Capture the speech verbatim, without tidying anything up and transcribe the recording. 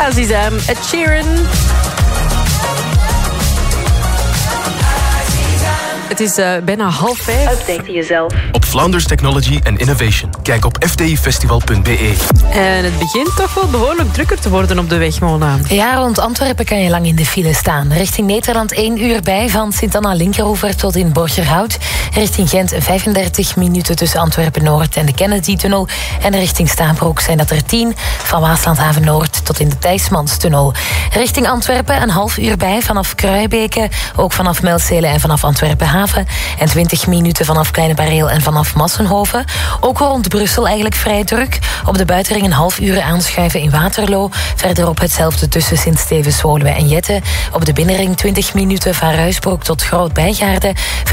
Azizam, Ed Sheeran. Het is uh, bijna half vijf. Update jezelf. Op Vlaanders Technology and Innovation. Kijk op f t i festival punt b e. En het begint toch wel behoorlijk drukker te worden op de weg, Mona. Ja, rond Antwerpen kan je lang in de file staan. Richting Nederland één uur bij, van Sint-Anna-Linkeroever tot in Borgerhout. Richting Gent vijfendertig minuten tussen Antwerpen-Noord en de Kennedy-tunnel. En richting Stabroek zijn dat er tien, van Waaslandhaven-Noord tot in de Thijsmanstunnel. Richting Antwerpen een half uur bij, vanaf Kruibeke, ook vanaf Melzelen en vanaf Antwerpen-Haven. En twintig minuten vanaf Kleine Bareel en vanaf Massenhoven. Ook rond Brussel eigenlijk vrij druk. Op de buitenring een half uur aanschuiven in Waterloo. Verderop hetzelfde tussen Sint-Stevens, Woluwe en Jette. Op de binnenring twintig minuten van Ruisbroek tot Groot-Bijgaarden.